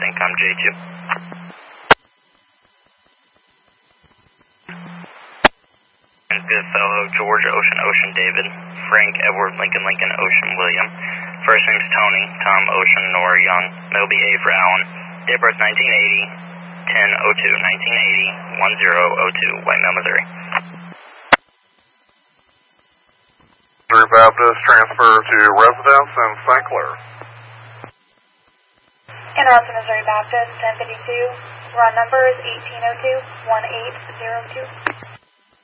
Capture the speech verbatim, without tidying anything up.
Frank, I'm J two. Goodfellow, George, Ocean, Ocean, David, Frank, Edward, Lincoln, Lincoln, Ocean, William. First name's Tony, Tom, Ocean, Nora, Young, Moby, A for Allen. Date of birth nineteen eighty, ten oh two, nineteen eighty, ten oh two, White Mill, Missouri. Missouri Baptist, transfer to residence in Saint Clair. Interrupted Missouri Baptist, ten fifty-two. Run number is eighteen oh two, eighteen oh two.